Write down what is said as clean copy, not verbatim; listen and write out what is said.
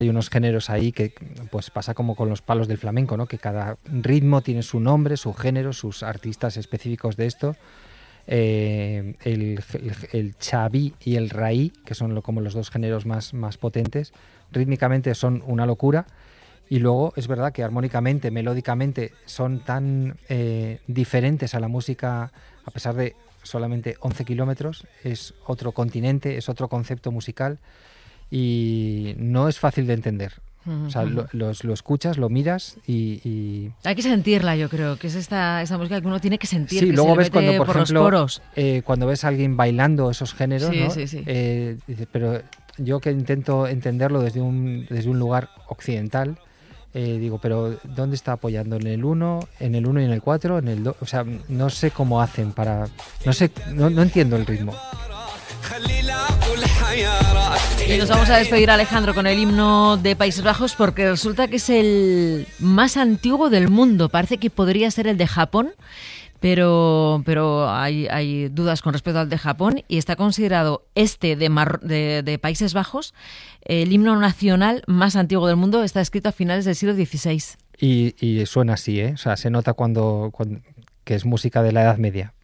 Hay unos géneros ahí que pues pasa como con los palos del flamenco, ¿no? Que cada ritmo tiene su nombre, su género, sus artistas específicos de esto. El chaví y el raí, que son como los dos géneros más potentes, rítmicamente son una locura. Y luego es verdad que armónicamente, melódicamente, son tan diferentes a la música, a pesar de solamente 11 kilómetros, es otro continente, es otro concepto musical y no es fácil de entender. O sea, lo escuchas, lo miras y... Hay que sentirla, yo creo, que es esta música que uno tiene que sentir, sí, que luego se le ves mete cuando, por ejemplo, los poros. Cuando ves a alguien bailando esos géneros, Sí, ¿no? sí, sí. Dices, pero yo que intento entenderlo desde un lugar occidental, digo, pero ¿dónde está apoyando? ¿En el 1, en el 1 y en el 4, en el 2? O sea, no sé cómo hacen para... No sé, no entiendo el ritmo. Y nos vamos a despedir, Alejandro, con el himno de Países Bajos, porque resulta que es el más antiguo del mundo. Parece que podría ser el de Japón, pero hay dudas con respecto al de Japón, y está considerado de Países Bajos el himno nacional más antiguo del mundo. Está escrito a finales del siglo XVI. Y suena así, ¿eh? O sea, se nota cuando que es música de la Edad Media.